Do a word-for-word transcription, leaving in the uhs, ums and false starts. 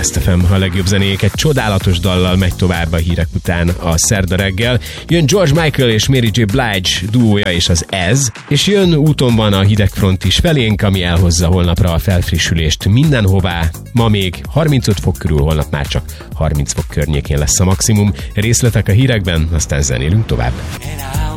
Blast ef em, a legjobb zenék egy csodálatos dallal megy tovább a hírek után a szerda reggel. Jön George Michael és Mary J. Blige duója és az Ez, és jön úton van a hidegfront is felénk, ami elhozza holnapra a felfrissülést mindenhová. Ma még harmincöt fok körül, holnap már csak harminc fok környékén lesz a maximum. Részletek a hírekben, aztán zenélünk tovább.